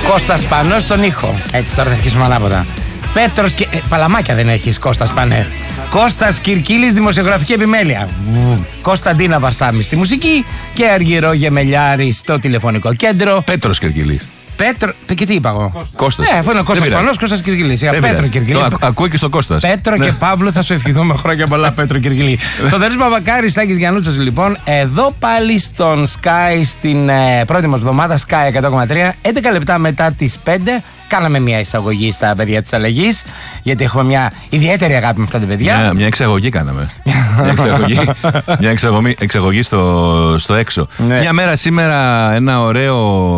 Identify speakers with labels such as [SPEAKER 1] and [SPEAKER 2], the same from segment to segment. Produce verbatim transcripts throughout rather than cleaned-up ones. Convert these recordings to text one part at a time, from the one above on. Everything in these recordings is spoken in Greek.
[SPEAKER 1] Κώστας Σπανός στον ήχο. Έτσι τώρα θα αρχίσουμε ανάποδα. Πέτρος και... Ε, παλαμάκια δεν έχεις, Κώστας Σπανέ. Κώστας Κυρκίλης, δημοσιογραφική επιμέλεια. Κωνσταντίνα Βαρσάμι στη μουσική και Αργυρό Γεμελιάρη στο τηλεφωνικό κέντρο.
[SPEAKER 2] Πέτρος Κυρκίλης.
[SPEAKER 1] Πέτρο. Και τι είπα εγώ.
[SPEAKER 2] Κώστας.
[SPEAKER 1] Ε, αφού είναι ο Κώστας Σπανός, Κώστας Κυρκίλης. Πέτρο Κυρκίλη.
[SPEAKER 2] Ακούει και στο Κώστας.
[SPEAKER 1] Πέτρο και Παύλο, θα σου ευχηθούμε χρόνια πολλά, Πέτρο Κυρκίλη. Το Δερής Μπαμπακάρης, Τάκης Γιαννούτσος, λοιπόν, εδώ πάλι στον Sky, στην ε, πρώτη μας εβδομάδα, Sky εκατό κόμμα τρία, έντεκα λεπτά μετά τις πέντε. Κάναμε μια εισαγωγή στα παιδιά της αλλαγής, γιατί έχουμε μια ιδιαίτερη αγάπη με αυτά τα παιδιά.
[SPEAKER 2] Μια, μια εξαγωγή κάναμε. μια εξαγωγή, μια εξαγωγή, εξαγωγή στο, στο έξω. Ναι. Μια μέρα σήμερα, ένα ωραίο,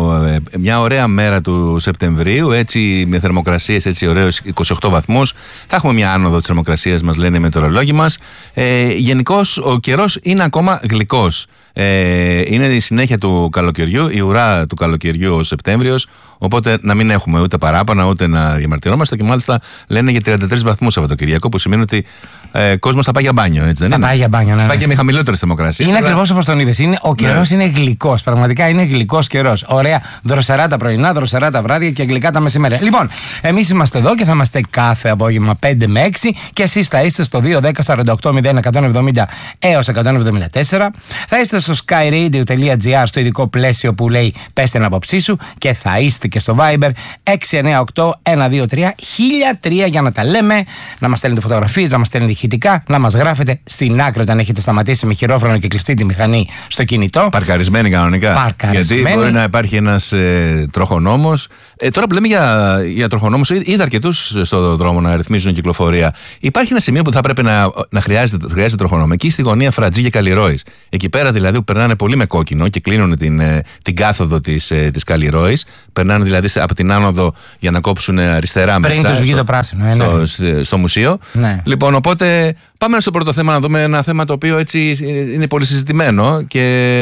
[SPEAKER 2] μια ωραία μέρα του Σεπτεμβρίου, έτσι με θερμοκρασίες έτσι ωραίους είκοσι οκτώ βαθμούς. Θα έχουμε μια άνοδο της θερμοκρασίας, μας λένε οι μετεωρολόγοι μας. Ε, γενικώς ο καιρός είναι ακόμα γλυκός. Ε, είναι η συνέχεια του καλοκαιριού, η ουρά του καλοκαιριού ο Σεπτέμβριος, οπότε να μην έχουμε ούτε παράπονα ούτε να διαμαρτυρόμαστε, και μάλιστα λένε για τριάντα τρεις βαθμούς Σαββατοκυριακό, που σημαίνει ότι ε, κόσμος θα πάει για μπάνιο, έτσι δεν
[SPEAKER 1] θα
[SPEAKER 2] είναι?
[SPEAKER 1] Θα πάει για μπάνιο, ναι.
[SPEAKER 2] Πάει και με χαμηλότερες θερμοκρασίες.
[SPEAKER 1] Είναι
[SPEAKER 2] αλλά...
[SPEAKER 1] ακριβώς όπως τον είπες. Είναι, ο καιρός ναι. είναι γλυκός. Πραγματικά είναι γλυκός καιρός. Ωραία, δροσερά τα πρωινά, δροσερά τα βράδια και γλυκά τα μεσημέρια. Λοιπόν, εμείς είμαστε εδώ και θα είμαστε κάθε απόγευμα πέντε με έξι, και εσείς θα είστε στο δύο δέκα σαράντα οκτώ μηδέν εκατόν εβδομήντα έως εκατόν εβδομήντα τέσσερα. Θα είστε στο skyradio.gr στο ειδικό πλαίσιο που λέει πες την άποψή σου, και θα είστε και στο Viber έξι εννιά οκτώ ένα δύο τρία χίλια τρία για να τα λέμε, να μας στέλνετε φωτογραφίες, να μας στέλνετε ηχητικά, να μας γράφετε στην άκρη όταν έχετε σταματήσει με χειρόφρονο και κλειστεί τη μηχανή στο κινητό.
[SPEAKER 2] Παρκαρισμένη κανονικά.
[SPEAKER 1] Παρκαρισμένη.
[SPEAKER 2] Γιατί μπορεί να υπάρχει ένας ε, τροχονόμος. Ε, τώρα που λέμε για, για τροχονόμους, είδα αρκετούς στον δρόμο να ρυθμίζουν κυκλοφορία. Υπάρχει ένα σημείο που θα πρέπει να, να χρειάζεται, χρειάζεται τροχονόμο. Εκεί στη γωνία Φρατζή και Καλλιρόης. Εκεί πέρα δηλαδή που περνάνε πολύ με κόκκινο και κλείνουν την, την κάθοδο της, της Καλλιρόης. Περνάνε δηλαδή από την άνοδο για να κόψουν αριστερά
[SPEAKER 1] πριν
[SPEAKER 2] μέσα.
[SPEAKER 1] Πριν τους βγει το πράσινο.
[SPEAKER 2] Στο,
[SPEAKER 1] ναι.
[SPEAKER 2] στο, στο μουσείο.
[SPEAKER 1] Ναι.
[SPEAKER 2] Λοιπόν, οπότε πάμε στο πρώτο θέμα να δούμε ένα θέμα το οποίο έτσι είναι πολύ συζητημένο και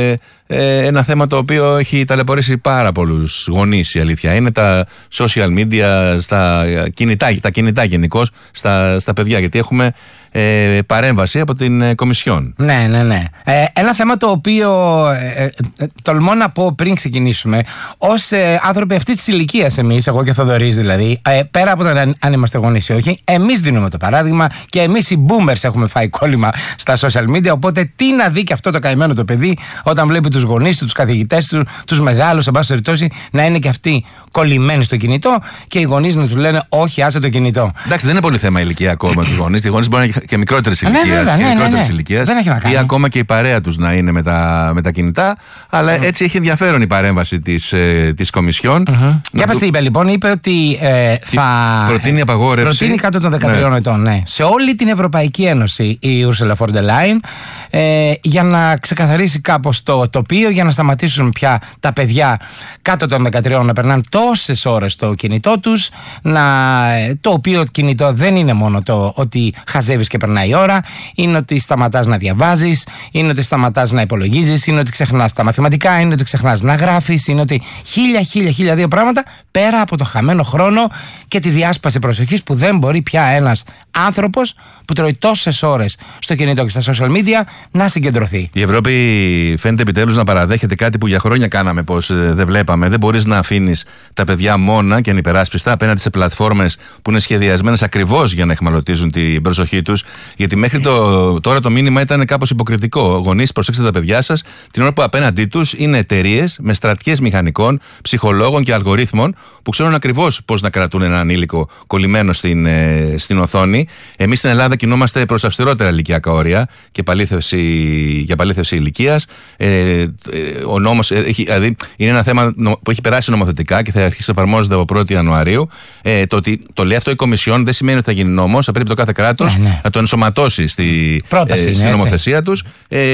[SPEAKER 2] ε, ένα θέμα το οποίο έχει ταλαιπωρήσει πάρα πολλούς γονείς, η αλήθεια. Είναι τα social media, στα κινητά, τα κινητά γενικώς στα, στα παιδιά, γιατί έχουμε ε, παρέμβαση από την ε, Κομισιόν.
[SPEAKER 1] Ναι, ναι, ναι. Ε, ένα θέμα το οποίο ε, ε, τολμώ να πω πριν ξεκινήσουμε, ως ε, άνθρωποι αυτής της ηλικίας εμείς, εγώ και ο Θοδωρής δηλαδή, ε, πέρα από το αν, αν είμαστε γονείς ή όχι, εμείς δίνουμε το παράδειγμα και εμείς οι boomers έχουμε φάει κόλλημα στα social media, οπότε τι να δει και αυτό το καημένο το παιδί όταν βλέπει τους γονείς του, τους καθηγητές του, τους μεγάλους, εν πάση περιπτώσει, να είναι και αυτοί κολλημένοι στο κινητό και οι γονείς να του λένε όχι, άσε το κινητό.
[SPEAKER 2] Εντάξει, δεν είναι πολύ θέμα ηλικία ακόμα τους γονείς. Οι γονείς μπορεί να είναι και μικρότερες ηλικίες,
[SPEAKER 1] ναι, ναι, ναι, ναι.
[SPEAKER 2] ηλικίες,
[SPEAKER 1] ναι.
[SPEAKER 2] ή ακόμα και η παρέα τους να είναι με τα, με τα κινητά. Αλλά mm. έτσι έχει ενδιαφέρον η παρέμβαση της, ε, της Κομισιόν.
[SPEAKER 1] Mm-hmm. Για πες τι είπε λοιπόν, είπε ότι ε, θα.
[SPEAKER 2] Προτείνει απαγόρευση.
[SPEAKER 1] Προτείνει κάτω των δεκατριών ναι. ετών, ναι. Σε όλη την Ευρωπαϊκή Ένωση η Ursula von der Leyen, ε, για να ξεκαθαρίσει κάπως το τοπίο, για να σταματήσουν πια τα παιδιά κάτω των δεκατριών να περνάνε τόσες ώρες στο κινητό τους. Να, το οποίο κινητό δεν είναι μόνο το ότι χαζεύεις και περνάει η ώρα, είναι ότι σταματάς να διαβάζεις, είναι ότι σταματάς να υπολογίζεις, είναι ότι ξεχνάς τα μαθηματικά, είναι ότι ξεχνάς να γράφεις, είναι ότι χίλια, χίλια, χίλια δύο πράγματα, πέρα από το χαμένο χρόνο και τη διάσπαση προσοχής που δεν μπορεί πια ένας άνθρωπος που τρώει τόσες ώρες στο κινητό και στα social media να συγκεντρωθεί.
[SPEAKER 2] Η Ευρώπη φαίνεται επιτέλους να παραδέχεται κάτι που για χρόνια κάναμε πως ε, δεν βλέπαμε. Δεν μπορείς να αφήνεις τα παιδιά μόνα και ανυπεράσπιστα απέναντι σε πλατφόρμες που είναι σχεδιασμένες ακριβώς για να εχμαλωτίζουν την προσοχή τους. Γιατί μέχρι το, τώρα το μήνυμα ήταν κάπως υποκριτικό. Γονείς, προσέξτε τα παιδιά σας, την ώρα που απέναντί τους είναι εταιρείες με στρατιές μηχανικών, ψυχολόγων και αλγορίθμων που ξέρουν ακριβώς πώς να κρατούν έναν ανήλικο κολλημένο στην, ε, στην οθόνη. Εμείς στην Ελλάδα κινούμαστε προς αυστηρότερα ηλικιακά όρια και παλήθευση, για παλήθευση ηλικίας. Ε, ε, ο νόμος ε, έχει, δηλαδή, είναι ένα θέμα που έχει περάσει νομοθετικά και θα αρχίσει να εφαρμόζεται από πρώτη Ιανουαρίου. Ε, το ότι το λέει αυτό η Κομισιόν δεν σημαίνει ότι θα γίνει νόμος. Θα πρέπει το κάθε κράτος ναι, ναι. να το ενσωματώσει στη,
[SPEAKER 1] Πρόταση,
[SPEAKER 2] ε, στην νομοθεσία τους.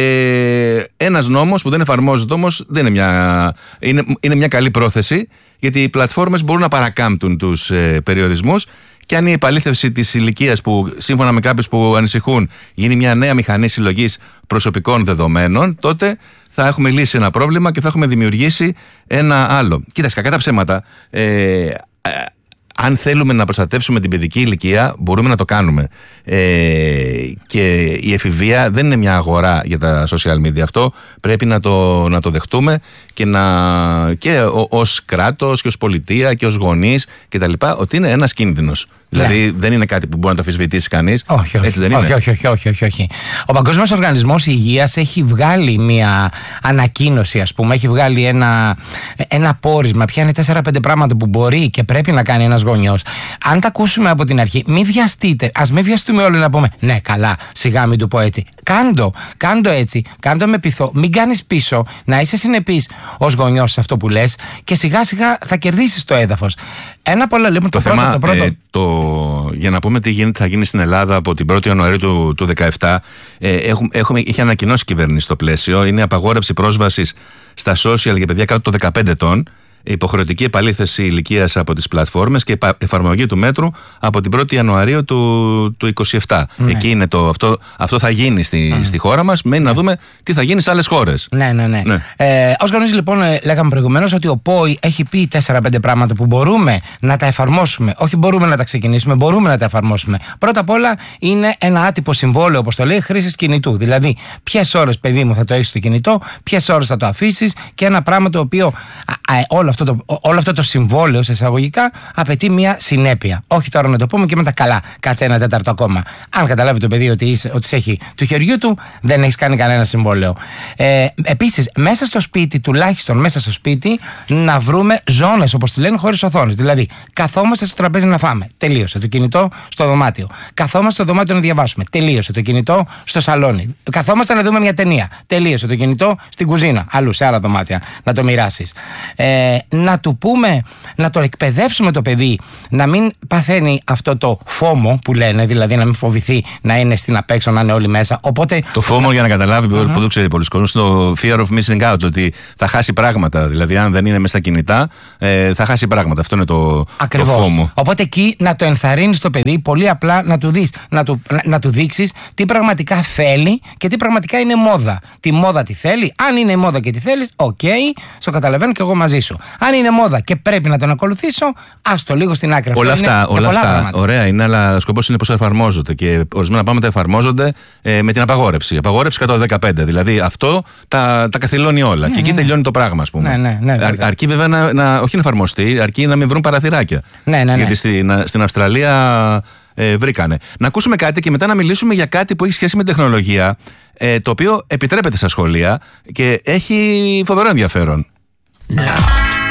[SPEAKER 2] Ε, ένας νόμος που δεν εφαρμόζεται όμως δεν είναι μια, είναι, είναι μια καλή πρόθεση, γιατί οι πλατφόρμες μπορούν να παρακάμπτουν τους ε, περιορισμούς. Και αν η επαλήθευση της ηλικίας, που σύμφωνα με κάποιους που ανησυχούν γίνει μια νέα μηχανή συλλογής προσωπικών δεδομένων, τότε θα έχουμε λύσει ένα πρόβλημα και θα έχουμε δημιουργήσει ένα άλλο. Κοίταξε, κακά τα ψέματα. Ε, αν θέλουμε να προστατεύσουμε την παιδική ηλικία, μπορούμε να το κάνουμε. Ε, και η εφηβεία δεν είναι μια αγορά για τα social media. Αυτό πρέπει να το, να το δεχτούμε και, να, και ως κράτος και ως πολιτεία και ως γονείς κτλ. Ότι είναι ένας κίνδυνος. Δηλαδή ναι. δεν είναι κάτι που μπορεί να το αμφισβητήσει κανείς.
[SPEAKER 1] Όχι, όχι.
[SPEAKER 2] Έτσι δεν
[SPEAKER 1] όχι,
[SPEAKER 2] είναι?
[SPEAKER 1] όχι, όχι, όχι, όχι, όχι. Ο Παγκόσμιος Οργανισμός Υγείας έχει βγάλει μια ανακοίνωση, ας πούμε, έχει βγάλει ένα, ένα πόρισμα. Ποια είναι τέσσερα πέντε πράγματα που μπορεί και πρέπει να κάνει ένας γονιός. Αν τα ακούσουμε από την αρχή, μην βιαστείτε. Ας μην βιαστούμε όλοι να πούμε ναι, καλά, σιγά μην του πω έτσι. Κάντο, κάντο έτσι, κάντο με πειθό. Μην κάνεις πίσω, να είσαι συνεπής ως γονιός σε αυτό που λες και σιγά σιγά θα κερδίσεις το έδαφος. Ένα από όλα λοιπόν το, το πρώτο.
[SPEAKER 2] Θέμα,
[SPEAKER 1] το πρώτο...
[SPEAKER 2] Ε, το, για να πούμε τι γίνεται, θα γίνει στην Ελλάδα από την πρώτη Ιανουαρίου του, του δύο χιλιάδες δεκαεπτά, ε, έχουμε, έχουμε, είχε ανακοινώσει η κυβέρνηση στο πλαίσιο. Είναι απαγόρευση πρόσβασης στα social για παιδιά κάτω των δεκαπέντε ετών. Υποχρεωτική επαλήθευση ηλικίας από τις πλατφόρμες και εφαρμογή του μέτρου από την πρώτη Ιανουαρίου του, του είκοσι επτά. Ναι. Εκεί είναι το, αυτό, αυτό θα γίνει στη, mm. στη χώρα μας. Μένει ναι. να δούμε τι θα γίνει σε άλλες χώρες.
[SPEAKER 1] Ναι, ναι, ναι. ναι. Ε, ως κανείς λοιπόν, λέγαμε προηγουμένως ότι ο ΠΟΗ έχει πει τέσσερα πέντε πράγματα που μπορούμε να τα εφαρμόσουμε. Όχι μπορούμε να τα ξεκινήσουμε, μπορούμε να τα εφαρμόσουμε. Πρώτα απ' όλα είναι ένα άτυπο συμβόλαιο, όπως το λέει, χρήσης κινητού. Δηλαδή, ποιες ώρες, παιδί μου, θα το έχεις στο κινητό, ποιες ώρες θα το αφήσεις και ένα πράγμα το οποίο α, α, όλο Αυτό το, όλο αυτό το συμβόλαιο σε εισαγωγικά απαιτεί μια συνέπεια. Όχι τώρα να το πούμε και μετά καλά, κάτσε ένα τέταρτο ακόμα. Αν καταλάβει το παιδί ότι, είσαι, ότι σε έχει του χεριού του, δεν έχει κάνει κανένα συμβόλαιο. Ε, Επίσης, μέσα στο σπίτι, τουλάχιστον μέσα στο σπίτι, να βρούμε ζώνες, όπως τη λένε, χωρίς οθόνες. Δηλαδή, καθόμαστε στο τραπέζι να φάμε. Τελείωσε το κινητό στο δωμάτιο. Καθόμαστε στο δωμάτιο να διαβάσουμε. Τελείωσε το κινητό στο σαλόνι. Καθόμαστε να δούμε μια ταινία. Τελείωσε το κινητό στην κουζίνα. Αλλού, σε άλλα δωμάτια, να το μοιράσεις. Ε, να του πούμε, να το εκπαιδεύσουμε το παιδί να μην παθαίνει αυτό το φόμο που λένε, δηλαδή να μην φοβηθεί να είναι στην απέξω, να είναι όλοι μέσα. Οπότε,
[SPEAKER 2] το φόμο, να... για να καταλάβει, uh-huh. που δεν ξέρει πολλοί κόσμος, το fear of missing out, ότι θα χάσει πράγματα. Δηλαδή, αν δεν είναι μέσα στα κινητά, ε, θα χάσει πράγματα. Αυτό είναι το, το φόμο.
[SPEAKER 1] Οπότε εκεί να το ενθαρρύνεις το παιδί, πολύ απλά να του δεις, να του, να, να του δείξεις τι πραγματικά θέλει και τι πραγματικά είναι μόδα. Τι μόδα τη θέλει, αν είναι μόδα και τη θέλεις, οκ, okay, στο καταλαβαίνω και εγώ μαζί σου. Αν είναι μόδα και πρέπει να τον ακολουθήσω, άστο λίγο στην άκρη.
[SPEAKER 2] Όλα αυτά, είναι όλα αυτά πράγματα. Ωραία είναι, αλλά ο σκοπός είναι πώς εφαρμόζονται. Και ορισμένα πράγματα εφαρμόζονται ε, με την απαγόρευση. Απαγόρευση κάτω από δεκαπέντε. Δηλαδή αυτό τα, τα καθυλώνει όλα. Ναι, και εκεί ναι. τελειώνει το πράγμα, ας πούμε.
[SPEAKER 1] Ναι, ναι, ναι,
[SPEAKER 2] Αρ, αρκεί βέβαια να, να, όχι να εφαρμοστεί, αρκεί να μην βρουν παραθυράκια.
[SPEAKER 1] Ναι, ναι, ναι.
[SPEAKER 2] Γιατί στην, στην Αυστραλία ε, βρήκανε. Να ακούσουμε κάτι και μετά να μιλήσουμε για κάτι που έχει σχέση με τεχνολογία, ε, το οποίο επιτρέπεται στα σχολεία και έχει φοβερό ενδιαφέρον.
[SPEAKER 3] Now,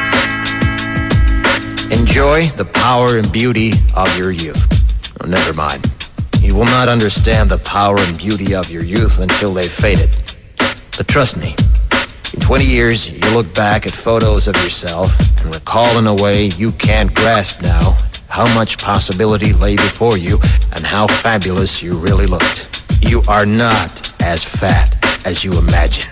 [SPEAKER 3] enjoy the power and beauty of your youth. Oh, never mind. You will not understand the power and beauty of your youth until they've faded. But trust me, in twenty years, you'll look back at photos of yourself and recall in a way you can't grasp now how much possibility lay before you and how fabulous you really looked. You are not as fat as you imagine.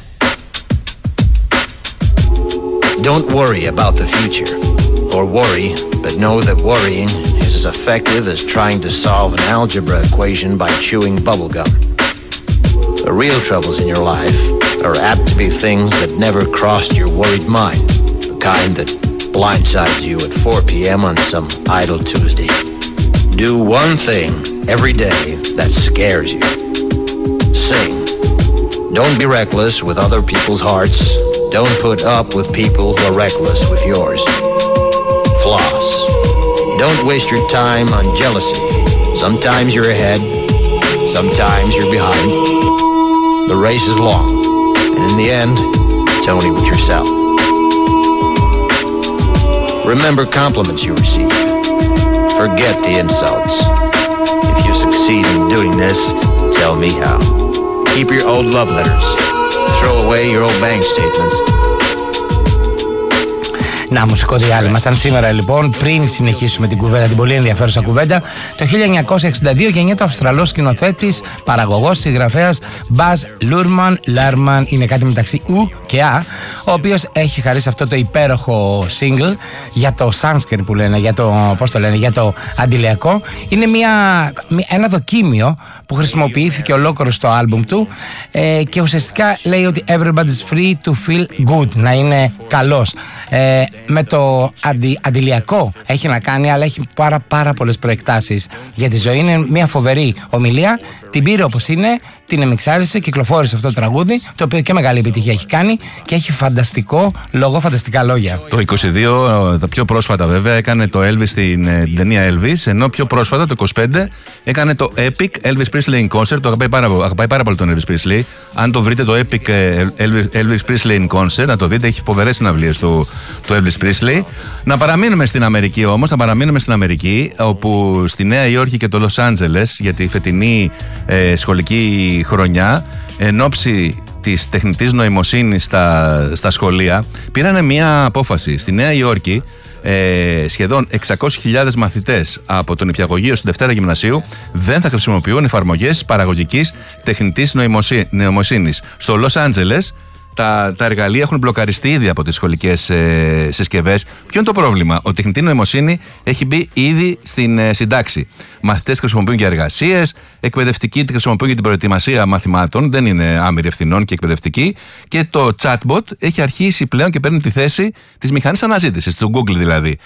[SPEAKER 3] Don't worry about the future, or worry, but know that worrying is as effective as trying to solve an algebra equation by chewing bubblegum. The real troubles in your life are apt to be things that never crossed your worried mind, the kind that blindsides you at four p.m. on some idle Tuesday. Do one thing every day that scares you. Sing. Don't be reckless with other people's hearts. Don't put up with people who are reckless with yours. Floss. Don't waste your time on jealousy. Sometimes you're ahead, sometimes you're behind. The race is long, and in the end, it's only with yourself. Remember compliments you receive. Forget the insults. If you succeed in doing this, tell me how. Keep your old love letters. Throw away your old bank statements.
[SPEAKER 1] Να, μουσικό διάλειμμα. Σαν σήμερα λοιπόν, πριν συνεχίσουμε την κουβέντα, την πολύ ενδιαφέρουσα κουβέντα, το χίλια εννιακόσια εξήντα δύο γεννιέται ο Αυστραλός σκηνοθέτης, παραγωγός, συγγραφέας Baz Luhrmann. Luhrmann είναι κάτι μεταξύ ου και α, ο οποίος έχει χαρίσει αυτό το υπέροχο single για το Sanskrit που λένε, για το, πώς το λένε, για το αντιλιακό. Είναι μια, ένα δοκίμιο που χρησιμοποιήθηκε ολόκληρο στο άλμπουμ του ε, και ουσιαστικά λέει ότι everybody's free to feel good, να είναι καλός. Ε, με το αντι, αντιλιακό έχει να κάνει, αλλά έχει πάρα, πάρα πολλές προεκτάσεις για τη ζωή. Είναι μια φοβερή ομιλία. Την πήρε όπως είναι, την εμιξάρισε, κυκλοφόρησε αυτό το τραγούδι, το οποίο και μεγάλη επιτυχία έχει κάνει και έχει φανταστικό λόγο, φανταστικά λόγια.
[SPEAKER 2] Το είκοσι δύο, τα πιο πρόσφατα βέβαια, έκανε το Elvis στην την ταινία Elvis, ενώ πιο πρόσφατα το είκοσι πέντε έκανε το Epic Elvis Presley in Concert. Το αγαπάει πάρα, αγαπάει πάρα πολύ τον Elvis Presley. Αν το βρείτε το Epic Elvis, Elvis Presley in Concert, να το δείτε, έχει φοβερές συναυλίες του, του Elvis Presley. Να παραμείνουμε στην Αμερική όμως, να παραμείνουμε στην Αμερική, όπου στη Νέα Υόρκη και το Λος Άντζελες για τη φετινή ε, σχολική χρονιά, εν ώψη της τεχνητής νοημοσύνης στα, στα σχολεία, πήρανε μια απόφαση. Στη Νέα Υόρκη ε, σχεδόν εξακόσιες χιλιάδες μαθητές από τον νηπιαγωγείο στη Δευτέρα Γυμνασίου δεν θα χρησιμοποιούν εφαρμογές παραγωγικής τεχνητής νοημοσύνης. Στο Λος Άντζελες Τα, τα εργαλεία έχουν μπλοκαριστεί ήδη από τις σχολικές ε, συσκευές. Ποιο είναι το πρόβλημα? Ο τεχνητή νοημοσύνη έχει μπει ήδη στην ε, συντάξη. Μαθητές χρησιμοποιούν για εργασίες, εκπαιδευτικοί τη χρησιμοποιούν για την προετοιμασία μαθημάτων, δεν είναι άμυροι ευθυνών και εκπαιδευτικοί. Και το chatbot έχει αρχίσει πλέον και παίρνει τη θέση της μηχανής αναζήτησης, του Google δηλαδή.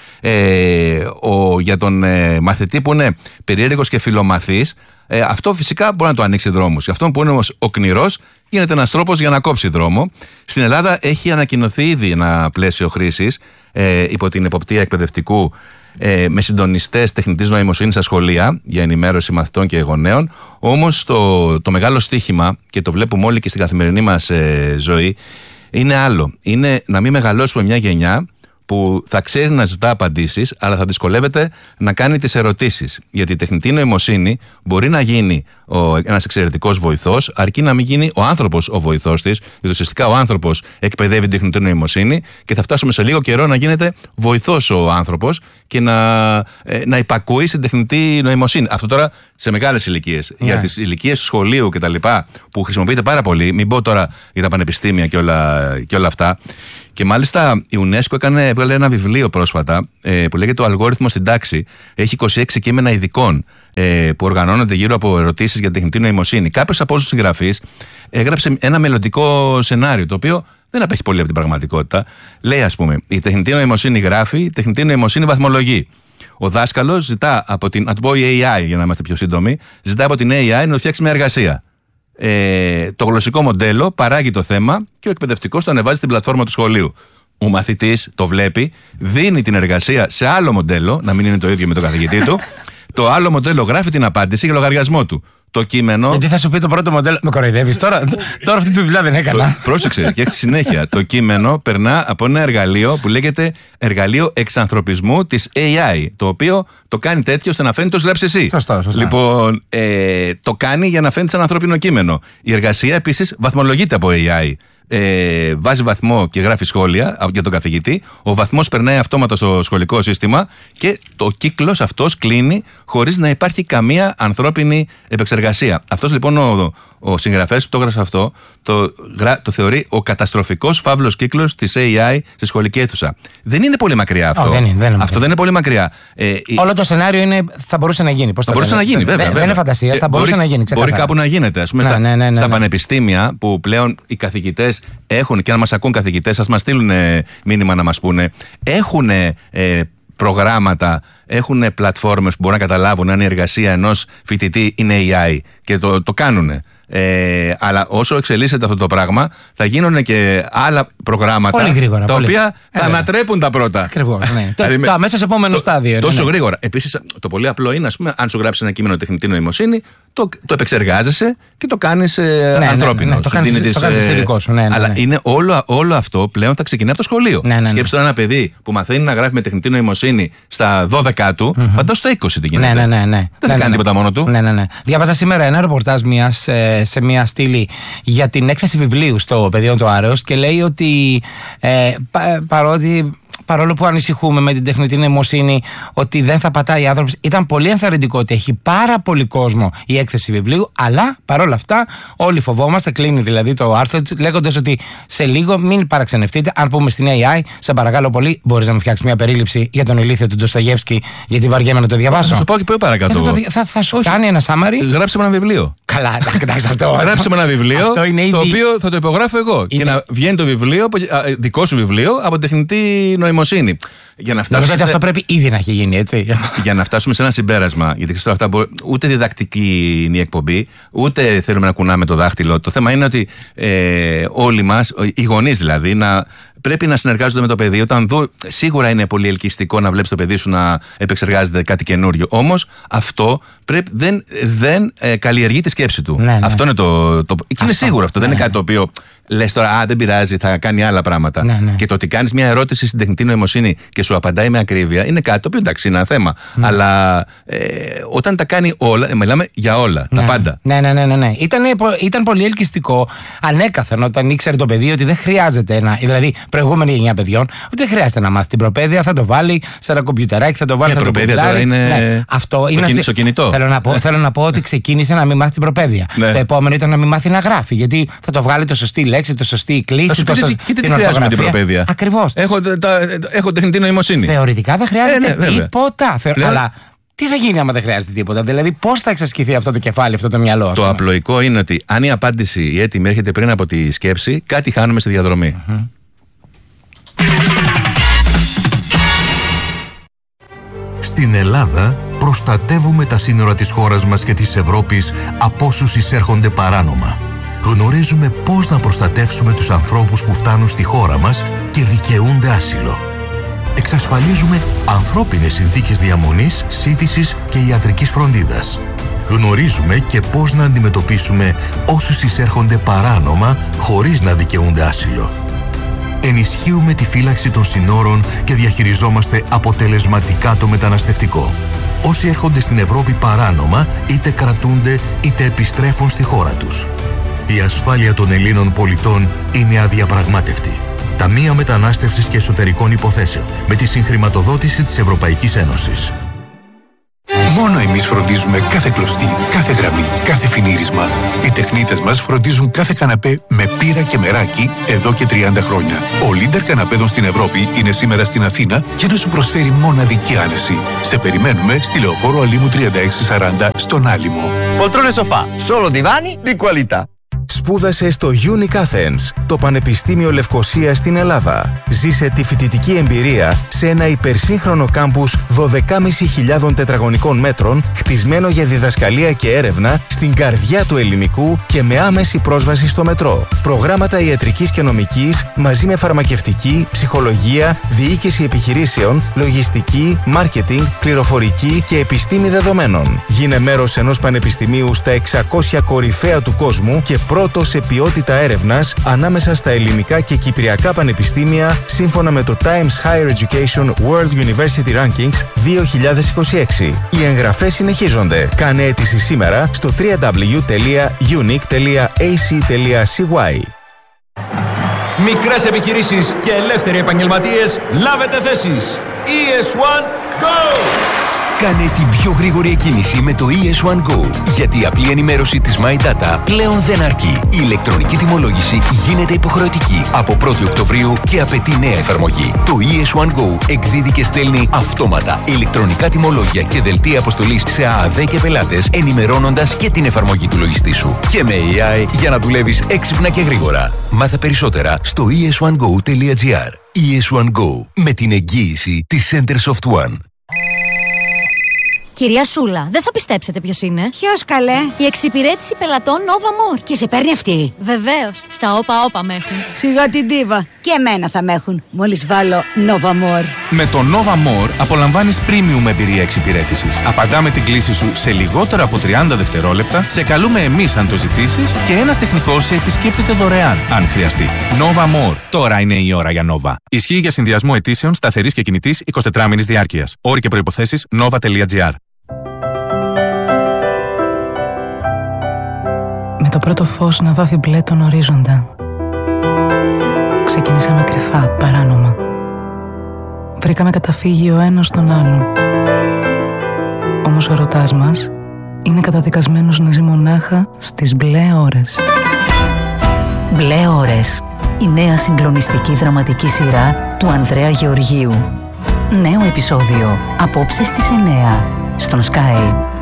[SPEAKER 2] Ε, ο, για τον ε, μαθητή που είναι περίεργος και φιλομαθής, Ε, αυτό φυσικά μπορεί να το ανοίξει δρόμους. Για αυτόν που είναι όμως ο κνηρός, γίνεται ένας τρόπος για να κόψει δρόμο. Στην Ελλάδα έχει ανακοινωθεί ήδη ένα πλαίσιο χρήσης ε, υπό την εποπτεία εκπαιδευτικού ε, με συντονιστές τεχνητής νοημοσύνης στα σχολεία για ενημέρωση μαθητών και γονέων. Όμως το, το μεγάλο στοίχημα, και το βλέπουμε όλοι και στην καθημερινή μας ε, ζωή, είναι άλλο. Είναι να μην μεγαλώσουμε μια γενιά που θα ξέρει να ζητά απαντήσεις, αλλά θα δυσκολεύεται να κάνει τις ερωτήσεις. Γιατί η τεχνητή νοημοσύνη μπορεί να γίνει ο, ένας εξαιρετικός βοηθός, αρκεί να μην γίνει ο άνθρωπος ο βοηθός της, γιατί ουσιαστικά ο άνθρωπος εκπαιδεύει την τεχνητή νοημοσύνη και θα φτάσουμε σε λίγο καιρό να γίνεται βοηθός ο άνθρωπος και να, ε, να υπακούει στην τεχνητή νοημοσύνη. Αυτό τώρα σε μεγάλες ηλικίες. Yeah. Για τις ηλικίες του σχολείου κτλ. Που χρησιμοποιείται πάρα πολύ, μην πω τώρα για τα πανεπιστήμια και όλα, και όλα αυτά. Και μάλιστα η UNESCO έκανε, έβγαλε ένα βιβλίο πρόσφατα ε, που λέγεται «Ο αλγόριθμος στην τάξη». Έχει είκοσι έξι κείμενα ειδικών ε, που οργανώνονται γύρω από ερωτήσεις για τεχνητή νοημοσύνη. Κάποιος από όσους συγγραφείς έγραψε ένα μελλοντικό σενάριο, το οποίο δεν απέχει πολύ από την πραγματικότητα. Λέει, ας πούμε, η τεχνητή νοημοσύνη γράφει, η τεχνητή νοημοσύνη βαθμολογεί. Ο δάσκαλος ζητά από την, να το πω η έι άι για να είμαστε πιο σύντομοι, ζητά από την έι άι να φτιάξει μια εργασία. Ε, το γλωσσικό μοντέλο παράγει το θέμα και ο εκπαιδευτικός το ανεβάζει στην πλατφόρμα του σχολείου. Ο μαθητής το βλέπει, δίνει την εργασία σε άλλο μοντέλο, να μην είναι το ίδιο με τον καθηγητή του. Το άλλο μοντέλο γράφει την απάντηση για λογαριασμό του. Το κείμενο.
[SPEAKER 1] Γιατί θα σου πει το πρώτο μοντέλο. Με κοροϊδεύεις τώρα. Τώρα αυτή τη δουλειά δεν έκανα.
[SPEAKER 2] Πρόσεξε, και έχει συνέχεια. Το κείμενο περνά από ένα εργαλείο που λέγεται εργαλείο εξανθρωπισμού της έι άι. Το οποίο το κάνει τέτοιο ώστε να φαίνεται ως γράψει εσύ.
[SPEAKER 1] Σωστό, σωστό.
[SPEAKER 2] Λοιπόν, ε, το κάνει για να φαίνεται σαν ανθρώπινο κείμενο. Η εργασία επίσης βαθμολογείται από έι άι. Ε, βάζει βαθμό και γράφει σχόλια για τον καθηγητή. Ο βαθμός περνάει αυτόματα στο σχολικό σύστημα και το κύκλος αυτός κλείνει χωρίς να υπάρχει καμία ανθρώπινη επεξεργασία. Αυτός λοιπόν ο, ο συγγραφέας που το έγραψε αυτό το, το θεωρεί ο καταστροφικός φαύλος κύκλος της έι άι στη σχολική αίθουσα. Δεν είναι πολύ μακριά αυτό.
[SPEAKER 1] Oh, δεν είναι, δεν είναι
[SPEAKER 2] αυτό δεν είναι πολύ μακριά. Ε,
[SPEAKER 1] Όλο το σενάριο είναι, θα μπορούσε να γίνει. Πώς
[SPEAKER 2] θα μπορούσε να γίνει, βέβαια.
[SPEAKER 1] Δεν,
[SPEAKER 2] βέβαια.
[SPEAKER 1] δεν είναι φαντασία, θα μπορούσε
[SPEAKER 2] μπορεί,
[SPEAKER 1] να γίνει. Ξεκάθαρα.
[SPEAKER 2] Μπορεί κάπου να γίνεται. Ας πούμε,
[SPEAKER 1] ναι,
[SPEAKER 2] στα,
[SPEAKER 1] ναι, ναι, ναι,
[SPEAKER 2] στα
[SPEAKER 1] ναι.
[SPEAKER 2] πανεπιστήμια που πλέον οι καθηγητές έχουν, και αν μας ακούν καθηγητές, ας μας στείλουν μήνυμα να μας πούνε, έχουν ε, προγράμματα, έχουν πλατφόρμες που μπορούν να καταλάβουν αν η εργασία ενός φοιτητή είναι έι άι και το, το κάνουν. Ε, αλλά όσο εξελίσσεται αυτό το πράγμα, θα γίνουν και άλλα προγράμματα
[SPEAKER 1] πολύ γρήγορα,
[SPEAKER 2] τα
[SPEAKER 1] πολύ.
[SPEAKER 2] οποία θα ανατρέπουν τα πρώτα.
[SPEAKER 1] Ακριβώς. Ναι.
[SPEAKER 2] Δηλαδή,
[SPEAKER 1] το, το αμέσως σε επόμενο
[SPEAKER 2] το,
[SPEAKER 1] στάδιο.
[SPEAKER 2] Τόσο
[SPEAKER 1] ναι.
[SPEAKER 2] γρήγορα. Επίσης, το πολύ απλό είναι, ας πούμε, αν σου γράψει ένα κείμενο τεχνητή νοημοσύνη, το, το επεξεργάζεσαι και το κάνεις ε,
[SPEAKER 1] ναι,
[SPEAKER 2] ανθρώπινο.
[SPEAKER 1] Ναι, ναι, το κάνεις ε, δικό σου. Ναι, ναι,
[SPEAKER 2] αλλά
[SPEAKER 1] ναι.
[SPEAKER 2] είναι όλο, όλο αυτό πλέον θα ξεκινάει από το σχολείο.
[SPEAKER 1] Ναι, ναι, ναι.
[SPEAKER 2] Σκέψτε τώρα ένα παιδί που μαθαίνει να γράφει με τεχνητή νοημοσύνη στα δώδεκα του, mm-hmm. φαντάσου στα είκοσι τι γίνεται.
[SPEAKER 1] Ναι, ναι, ναι, ναι.
[SPEAKER 2] Δεν
[SPEAKER 1] ναι,
[SPEAKER 2] θα κάνει
[SPEAKER 1] ναι,
[SPEAKER 2] τίποτα μόνο του.
[SPEAKER 1] Ναι, ναι, ναι. Διάβαζα σήμερα ένα ρεπορτάζ μιας, ε, σε μια στήλη για την έκθεση βιβλίου στο Παιδείο του Άρεος και λέει ότι ε, πα, παρότι. Παρόλο που ανησυχούμε με την τεχνητή νοημοσύνη ότι δεν θα πατάει άνθρωπος, ήταν πολύ ενθαρρυντικό ότι έχει πάρα πολύ κόσμο η έκθεση βιβλίου, αλλά παρόλα αυτά όλοι φοβόμαστε, κλείνει δηλαδή το άρθρο της, λέγοντας ότι σε λίγο μην παραξενευτείτε. Αν πούμε στην έι άι, σε παρακαλώ πολύ, μπορείς να μου φτιάξεις μια περίληψη για τον ηλίθιο του Ντοστογεύσκη, γιατί βαριέμαι να το διαβάσω.
[SPEAKER 2] Θα σου πω και πιο παρακάτω.
[SPEAKER 1] Θα, θα, θα, θα σου όχι. κάνει ένα summary.
[SPEAKER 2] Γράψε ένα βιβλίο.
[SPEAKER 1] Καλά, εντάξει, αυτό.
[SPEAKER 2] Γράψε με ένα βιβλίο
[SPEAKER 1] αυτό είναι ήδη...
[SPEAKER 2] το οποίο θα το υπογράφω εγώ. Είναι... Και να βγαίνει το βιβλίο, δικό σου βιβλίο, από τεχνητή νοημοσύνη. Για να φτάσουμε.
[SPEAKER 1] Νομίζω ότι αυτό πρέπει ήδη να έχει γίνει, έτσι.
[SPEAKER 2] Για να φτάσουμε σε ένα συμπέρασμα. Γιατί ξέρω αυτά μπορεί... ούτε διδακτική είναι η εκπομπή, ούτε θέλουμε να κουνάμε το δάχτυλο. Το θέμα είναι ότι ε, όλοι μας, οι γονείς δηλαδή, να. Πρέπει να συνεργάζονται με το παιδί. Όταν δω, σίγουρα είναι πολύ ελκυστικό να βλέπεις το παιδί σου να επεξεργάζεται κάτι καινούριο. Όμως αυτό πρέπει, δεν, δεν ε, καλλιεργεί τη σκέψη του. Ναι, ναι. Αυτό είναι το. το... Και είναι σίγουρο αυτό. Ναι, δεν είναι κάτι το οποίο λες τώρα, α, δεν πειράζει, θα κάνει άλλα πράγματα. Ναι, ναι. Και το ότι κάνεις μια ερώτηση στην τεχνητή νοημοσύνη και σου απαντάει με ακρίβεια είναι κάτι το οποίο εντάξει είναι ένα θέμα. Ναι. Αλλά ε, όταν τα κάνει όλα, μιλάμε για όλα, ναι, τα πάντα.
[SPEAKER 1] Ναι, ναι, ναι. ναι, ναι. Ήταν, ήταν πολύ ελκυστικό ανέκαθεν όταν ήξερε το παιδί ότι δεν χρειάζεται ένα. Δηλαδή, προηγούμενη γενιά παιδιών, ότι δεν χρειάζεται να μάθει την προπαίδεια, θα το βάλει σε ένα κομπιουτεράκι, θα το βάλει
[SPEAKER 2] στο
[SPEAKER 1] κομπιουτεράκι.
[SPEAKER 2] Είναι...
[SPEAKER 1] Ναι. Αυτό
[SPEAKER 2] στο,
[SPEAKER 1] είναι
[SPEAKER 2] κινη, στο κινητό.
[SPEAKER 1] Θέλω να, πω, θέλω να πω ότι ξεκίνησε να μην μάθει την προπαίδεια. Ναι. Το επόμενο ήταν να μην μάθει να γράφει. Γιατί θα το βγάλει το σωστή λέξη, το σωστή κλίση, το σωστή.
[SPEAKER 2] Και τι χρειάζεται την προπαίδεια.
[SPEAKER 1] Ακριβώς.
[SPEAKER 2] Έχω, έχω τεχνητή νοημοσύνη.
[SPEAKER 1] Θεωρητικά δεν χρειάζεται
[SPEAKER 2] ε, ναι,
[SPEAKER 1] τίποτα. Θεω... Ναι. Αλλά τι θα γίνει άμα δεν χρειάζεται τίποτα? Δηλαδή, πώς θα εξασκηθεί αυτό το κεφάλι, αυτό το μυαλό?
[SPEAKER 2] Το απλοϊκό είναι ότι αν η απάντηση η έτοιμη έρχεται πριν από τη σκέψη, κάτι χάνουμε στη διαδρομή. Mm-hmm.
[SPEAKER 4] Στην Ελλάδα προστατεύουμε τα σύνορα της χώρας μας και της Ευρώπης από όσους εισέρχονται παράνομα. Γνωρίζουμε πώς να προστατεύσουμε τους ανθρώπους που φτάνουν στη χώρα μας και δικαιούνται άσυλο. Εξασφαλίζουμε ανθρώπινες συνθήκες διαμονής, σύντησης και ιατρικής φροντίδας. Γνωρίζουμε και πώς να αντιμετωπίσουμε όσους εισέρχονται παράνομα χωρίς να δικαιούνται άσυλο. Ενισχύουμε τη φύλαξη των συνόρων και διαχειριζόμαστε αποτελεσματικά το μεταναστευτικό. Όσοι έρχονται στην Ευρώπη παράνομα, είτε κρατούνται είτε επιστρέφουν στη χώρα τους. Η ασφάλεια των Ελλήνων πολιτών είναι αδιαπραγμάτευτη. Ταμεία Μετανάστευσης και Εσωτερικών Υποθέσεων, με τη συγχρηματοδότηση της Ευρωπαϊκής Ένωσης.
[SPEAKER 5] Μόνο εμείς φροντίζουμε κάθε κλωστή, κάθε γραμμή, κάθε φινίρισμα. Οι τεχνίτες μας φροντίζουν κάθε καναπέ με πύρα και μεράκι εδώ και τριάντα χρόνια. Ο Λίντερ καναπέδων στην Ευρώπη είναι σήμερα στην Αθήνα για να σου προσφέρει μοναδική άνεση. Σε περιμένουμε στη Λεωφόρο Αλήμου τριάντα έξι σαράντα στον Άλυμο.
[SPEAKER 6] Poltrone sofà, solo divani di qualità.
[SPEAKER 7] Σπούδασε στο Unic Athens, το Πανεπιστήμιο Λευκωσίας στην Ελλάδα. Ζήσε τη φοιτητική εμπειρία σε ένα υπερσύγχρονο κάμπους δώδεκα χιλιάδες πεντακόσια τετραγωνικών μέτρων, χτισμένο για διδασκαλία και έρευνα στην καρδιά του ελληνικού και με άμεση πρόσβαση στο μετρό. Προγράμματα ιατρικής και νομικής μαζί με φαρμακευτική, ψυχολογία, διοίκηση επιχειρήσεων, λογιστική, μάρκετινγκ, πληροφορική και επιστήμη δεδομένων. Γίνε μέρος ενός πανεπιστημίου στα εξακόσια κορυφαία του κόσμου και πρώτο σε ποιότητα έρευνας ανάμεσα στα ελληνικά και κυπριακά πανεπιστήμια σύμφωνα με το Times Higher Education World University Rankings δύο χιλιάδες είκοσι έξι. Οι εγγραφές συνεχίζονται. Κάνε αίτηση σήμερα στο double-u double-u double-u τελεία unique τελεία a c τελεία c y.
[SPEAKER 8] Μικρές επιχειρήσεις και ελεύθεροι επαγγελματίες, λάβετε θέσεις. ι ες one Go!
[SPEAKER 9] Κάνε την πιο γρήγορη εκκίνηση με το ι ες one Go, γιατί η απλή ενημέρωση της MyData πλέον δεν αρκεί. Η ηλεκτρονική τιμολόγηση γίνεται υποχρεωτική από πρώτη Οκτωβρίου και απαιτεί νέα εφαρμογή. Το ι ες one Go εκδίδει και στέλνει αυτόματα ηλεκτρονικά τιμολόγια και δελτία αποστολής σε ΑΑΔ και πελάτες, ενημερώνοντας και την εφαρμογή του λογιστή σου. Και με έι άι για να δουλεύεις έξυπνα και γρήγορα. Μάθε περισσότερα στο ι ες one go τελεία τζι άρ. ι ες one Go, με την εγγύηση της Centersoft One.
[SPEAKER 10] Κυρία Σούλα, δεν θα πιστέψετε ποιος είναι.
[SPEAKER 11] Ποιος, καλέ?
[SPEAKER 10] Η εξυπηρέτηση πελατών Nova More.
[SPEAKER 11] Και σε παίρνει αυτή?
[SPEAKER 10] Βεβαίως. Στα όπα όπα με έχουν.
[SPEAKER 11] Σιγά την τίβα. Και εμένα θα με έχουν. Μόλις βάλω Nova More.
[SPEAKER 12] Με το Nova More απολαμβάνεις premium εμπειρία εξυπηρέτησης. Απαντάμε την κλήση σου σε λιγότερα από τριάντα δευτερόλεπτα, σε καλούμε εμείς αν το ζητήσεις και ένας τεχνικός σε επισκέπτεται δωρεάν, αν χρειαστεί. Nova More. Τώρα είναι η ώρα για Nova. Ισχύει για συνδυασμό αιτήσεων σταθερής και κινητής εικοσιτετράμηνης διάρκειας. Όροι και προϋποθέσεις nova τελεία τζι άρ.
[SPEAKER 13] Με το πρώτο φως να βάφει μπλε τον ορίζοντα. Ξεκινήσαμε κρυφά, παράνομα. Βρήκαμε καταφύγιο ο ένας στον άλλον. Όμως ο ερωτάς μας είναι καταδικασμένος να ζει μονάχα στις μπλε ώρες.
[SPEAKER 14] Μπλε ώρες. Η νέα συγκλονιστική δραματική σειρά του Ανδρέα Γεωργίου. Νέο επεισόδιο απόψε στις εννιά στον Sky.